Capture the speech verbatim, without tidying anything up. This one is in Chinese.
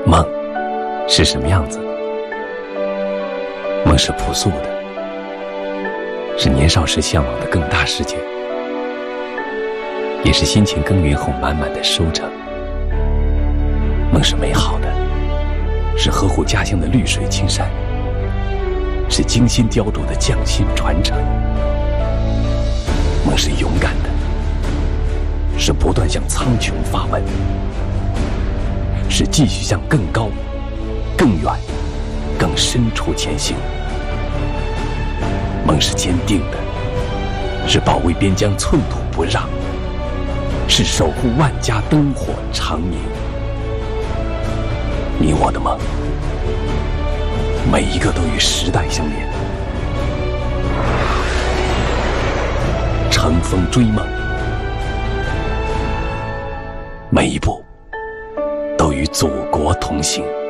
梦是什么样子？梦是朴素的，是年少时向往的更大世界，也是辛勤耕耘后满满的收成。梦是美好的，是呵护家乡的绿水青山，是精心雕琢的匠心传承。梦是勇敢的，是不断向苍穹发问，是继续向更高、更远、更深处前行。梦是坚定的，是保卫边疆寸土不让，是守护万家灯火长明。你我的梦，每一个都与时代相连，乘风追梦，每一步都与祖国同行。